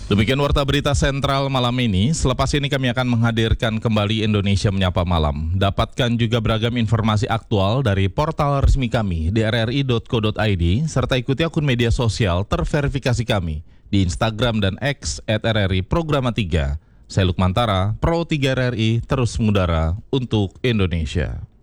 Demikian Warta Berita Sentral malam ini. Selepas ini kami akan menghadirkan kembali Indonesia Menyapa Malam. Dapatkan juga beragam informasi aktual dari portal resmi kami di rri.co.id serta ikuti akun media sosial terverifikasi kami di Instagram dan X @RRI Programa 3. Saya Lukman Tara, Pro 3 RRI terus mengudara untuk Indonesia.